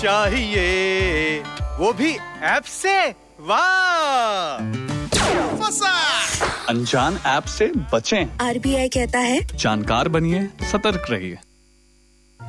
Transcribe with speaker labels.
Speaker 1: चाहिए वो भी ऐप से। वाह,
Speaker 2: फंसा।
Speaker 3: अनजान ऐप से बचें।
Speaker 4: RBI कहता है
Speaker 3: जानकार बनिए, सतर्क रहिए।